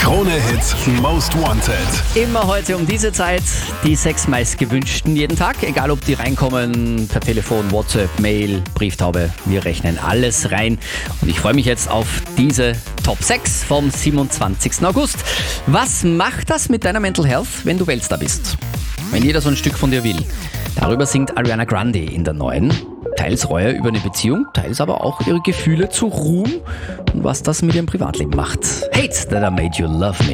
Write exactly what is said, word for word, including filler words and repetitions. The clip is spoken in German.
Krone-Hit Most Wanted. Immer heute um diese Zeit die sechs meistgewünschten jeden Tag. Egal ob die reinkommen per Telefon, WhatsApp, Mail, Brieftaube. Wir rechnen alles rein. Und ich freue mich jetzt auf diese Top sechs vom siebenundzwanzigsten August. Was macht das mit deiner Mental Health, wenn du Weltstar bist? Wenn jeder so ein Stück von dir will. Darüber singt Ariana Grande in der neuen. Teils Reue über eine Beziehung, teils aber auch ihre Gefühle zu Ruhm und was das mit ihrem Privatleben macht. Hate that I made you love me.